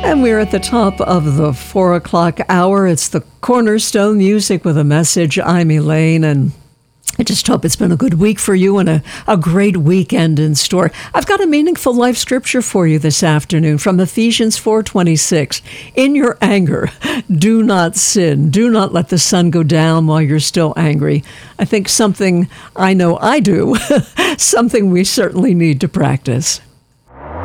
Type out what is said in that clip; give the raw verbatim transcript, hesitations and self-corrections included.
And we're at the top of the four o'clock hour. It's the Cornerstone Music with a Message. I'm Elaine, and I just hope it's been a good week for you and a, a great weekend in store. I've got a meaningful life scripture for you this afternoon from Ephesians four twenty-six. In your anger, do not sin. Do not let the sun go down while you're still angry. I think something I know I do, something we certainly need to practice.